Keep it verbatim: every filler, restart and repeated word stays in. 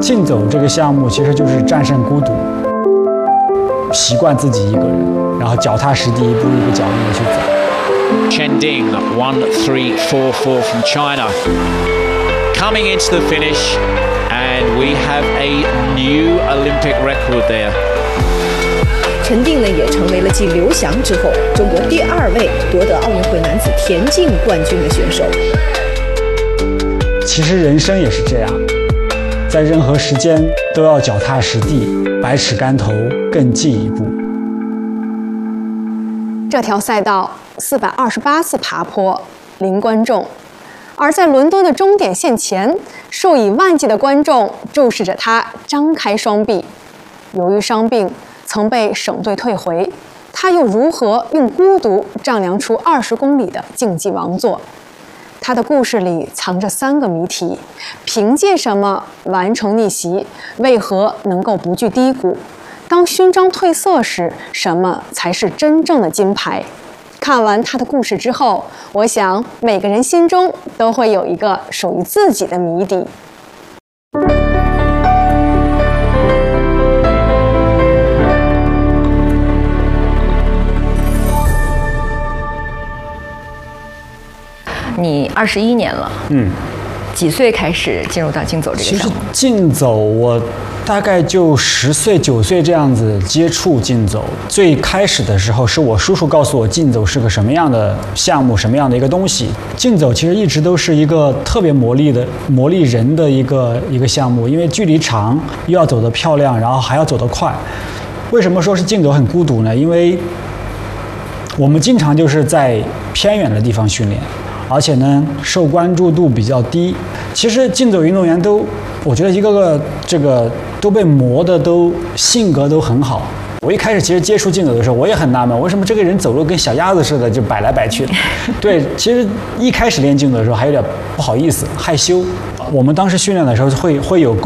竞走这个项目其实就是战胜孤独，习惯自己一个人，然后脚踏实地，一步一个脚印的去走。 Chen Ding, one three four four from China, coming into the finish, and we have a new Olympic record there. 陈定呢也成为了继刘翔之后中国第二位夺得奥运会男子田径冠军的选手。 其实人生也是这样，在任何时间都要脚踏实地，百尺竿头更进一步。 这条赛道四百二十八次爬坡，零观众，而在伦敦的终点线前，数以万计的观众注视着他张开双臂。由于伤病，曾被省队退回，他又如何用孤独丈量出二十公里的竞技王座？他的故事里藏着三个谜题：凭借什么完成逆袭？为何能够不惧低谷？当勋章褪色时，什么才是真正的金牌？看完他的故事之后，我想每个人心中都会有一个属于自己的谜底。 你二十一年了， 嗯， 几岁开始进入到竞走这个其实项目？ 竞走我大概就十岁九岁这样子接触竞走。最开始的时候是我叔叔告诉我竞走是个什么样的项目，什么样的一个东西。竞走其实一直都是一个特别磨砺的磨砺人的一个一个项目，因为距离长，又要走得漂亮，然后还要走得快。为什么说是竞走很孤独呢？因为我们经常就是在偏远的地方训练，而且呢，受关注度比较低。其实竞走运动员都，我觉得一个个这个都被磨的都性格都很好。我一开始其实接触竞走的时候，我也很纳闷，为什么这个人走路跟小鸭子似的，就摆来摆去的。对，其实一开始练竞走的时候还有点不好意思、害羞。我们当时训练的时候会会有